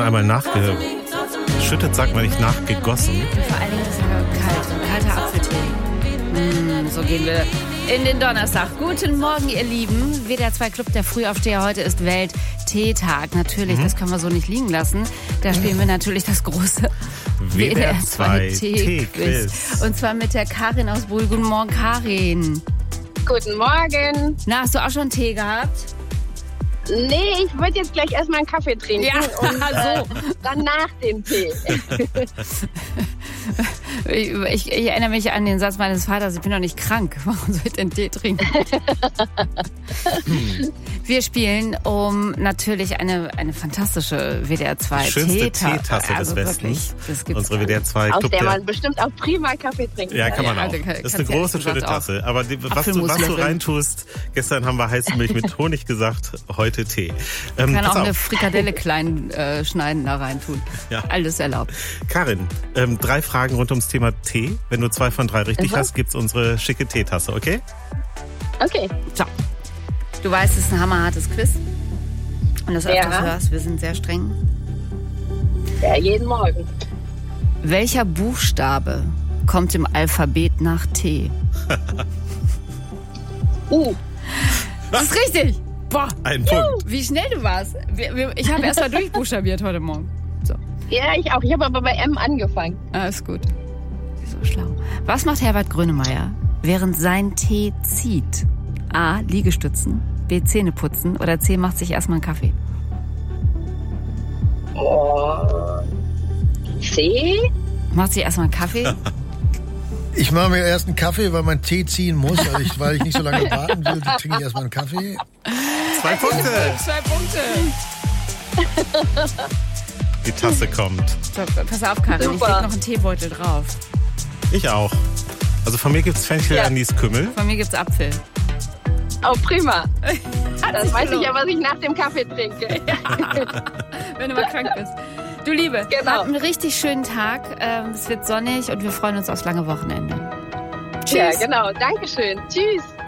Einmal nachgeschüttet, sagt man nicht nachgegossen. Und vor allen Dingen ist er kalter Apfeltee. So gehen wir in den Donnerstag. Guten Morgen, ihr Lieben. WDR 2 Club der Frühaufsteher. Heute ist Welt-Teetag. Natürlich, das können wir so nicht liegen lassen. Da spielen wir natürlich das große WDR 2 Tee-Quiz. Und zwar mit der Karin aus Brühl. Guten Morgen, Karin. Guten Morgen. Na, hast du auch schon Tee gehabt? Nee, ich würde jetzt gleich erstmal einen Kaffee trinken und danach den Tee. Ich erinnere mich an den Satz meines Vaters, ich bin doch nicht krank. Warum soll ich denn Tee trinken? Wir spielen um natürlich eine fantastische WDR 2 schönste Teetasse des Westens. Unsere WDR 2 Club. Aus der man bestimmt auch prima Kaffee trinken kann. Ja, kann man auch. Das ist eine große, schöne Tasse. Aber was du reintust, gestern haben wir heiße Milch mit Honig gesagt, heute Tee. Man kann auch eine Frikadelle klein schneiden da reintun. Ja. Alles erlaubt. Karin, 3 Fragen rund ums Thema Tee. Wenn du 2 von 3 richtig hast, gibt's unsere schicke Teetasse, okay? Okay. Ciao. Du weißt, es ist ein hammerhartes Quiz. Und das öfters hörst, wir sind sehr streng. Ja, jeden Morgen. Welcher Buchstabe kommt im Alphabet nach T? Das ist richtig. Boah. Ein Punkt. Wie schnell du warst. Ich habe erst mal durchbuchstabiert heute Morgen. So. Ja, ich auch. Ich habe aber bei M angefangen. Ah, ist gut. So schlau. Was macht Herbert Grönemeyer, während sein Tee zieht? A. Liegestützen, B. Zähne putzen oder C. macht sich erstmal einen Kaffee? C? Macht sich erstmal einen Kaffee? Ich mache mir erst einen Kaffee, weil mein Tee ziehen muss. Also weil ich nicht so lange warten will, trinke ich erstmal einen Kaffee. 2 Punkte. 2 Punkte. Die Tasse kommt. So, pass auf, Karin, ich leg noch einen Teebeutel drauf. Ich auch. Also von mir gibt's Fenchel, Anis, Kümmel. Von mir gibt's Apfel. Oh, prima. Das weiß ich ja, was ich nach dem Kaffee trinke. Wenn du mal krank bist. Du Liebe, hab einen richtig schönen Tag. Es wird sonnig und wir freuen uns aufs lange Wochenende. Tschüss. Ja, genau. Dankeschön. Tschüss.